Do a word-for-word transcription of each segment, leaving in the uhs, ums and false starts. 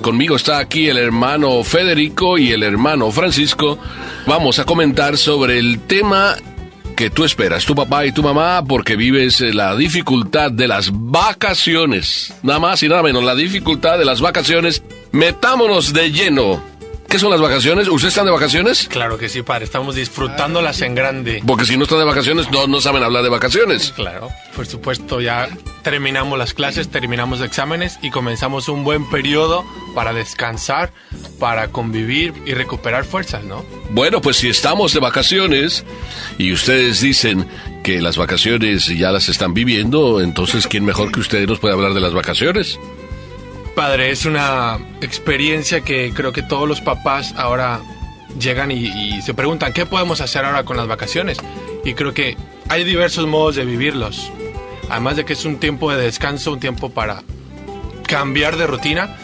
conmigo está aquí el hermano Federico y el hermano Francisco. Vamos a comentar sobre el tema que tú esperas, tu papá y tu mamá, porque vives la dificultad de las vacaciones. Nada más y nada menos, la dificultad de las vacaciones. Metámonos de lleno. ¿Qué son las vacaciones? ¿Ustedes están de vacaciones? Claro que sí, padre. Estamos disfrutándolas en grande. Porque si no están de vacaciones, no, no saben hablar de vacaciones. Claro, por supuesto, ya terminamos las clases, terminamos exámenes y comenzamos un buen periodo para descansar, para convivir y recuperar fuerzas, ¿no? Bueno, pues si estamos de vacaciones y ustedes dicen que las vacaciones ya las están viviendo, entonces ¿quién mejor que ustedes nos puede hablar de las vacaciones? Padre, es una experiencia que creo que todos los papás ahora llegan y, y se preguntan, ¿qué podemos hacer ahora con las vacaciones? Y creo que hay diversos modos de vivirlos. Además de que es un tiempo de descanso, un tiempo para cambiar de rutina,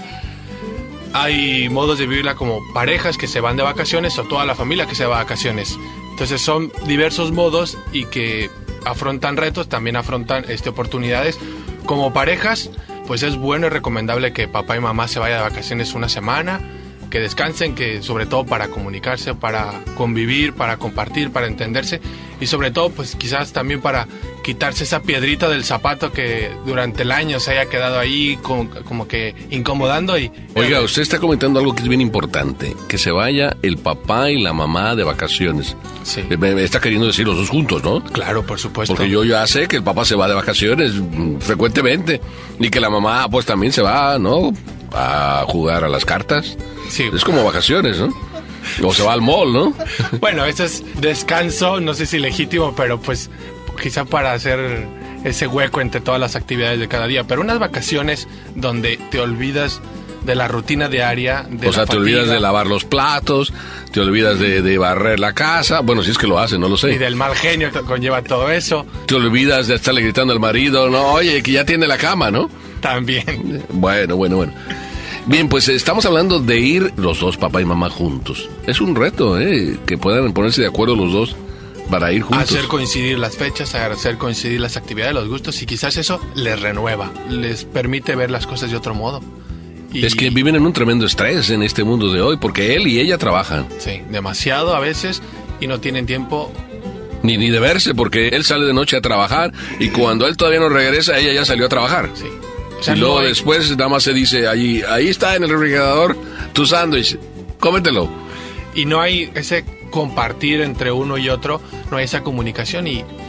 hay modos de vivirla como parejas que se van de vacaciones o toda la familia que se va de vacaciones. Entonces son diversos modos y que afrontan retos, también afrontan este, oportunidades. Como parejas, pues es bueno y recomendable que papá y mamá se vayan de vacaciones una semana, que descansen, que sobre todo para comunicarse, para convivir, para compartir, para entenderse y sobre todo pues quizás también para quitarse esa piedrita del zapato que durante el año se haya quedado ahí como, como que incomodando y... Oiga, usted está comentando algo que es bien importante, que se vaya el papá y la mamá de vacaciones. Sí. Me, me está queriendo decir los dos juntos, ¿no? Claro, por supuesto. Porque yo ya sé que el papá se va de vacaciones mm, frecuentemente y que la mamá pues también se va, ¿no? A jugar a las cartas. Sí. Es como vacaciones, ¿no? O se va al mall, ¿no? Bueno, eso es descanso, no sé si legítimo, pero pues quizá para hacer ese hueco entre todas las actividades de cada día. Pero unas vacaciones donde te olvidas de la rutina diaria, de O sea, te olvidas de lavar los platos, te olvidas de, de barrer la casa, bueno, si es que lo hacen, no lo sé. Y del mal genio que conlleva todo eso. Te olvidas de estarle gritando al marido, no, oye, que ya tiene la cama, ¿no? También. Bueno, bueno, bueno. Bien, pues estamos hablando de ir los dos, papá y mamá, juntos. Es un reto, ¿eh? Que puedan ponerse de acuerdo los dos para ir juntos. Hacer coincidir las fechas, hacer coincidir las actividades, los gustos, y quizás eso les renueva, les permite ver las cosas de otro modo. Y... Es que viven en un tremendo estrés en este mundo de hoy, porque él y ella trabajan. Sí, demasiado a veces, y no tienen tiempo... Ni, ni de verse, porque él sale de noche a trabajar, y cuando él todavía no regresa, ella ya salió a trabajar. Sí. O sea, y luego no hay... después nada más se dice, allí, ahí está en el refrigerador tu sándwich, cómetelo. Y no hay ese compartir entre uno y otro, no hay esa comunicación y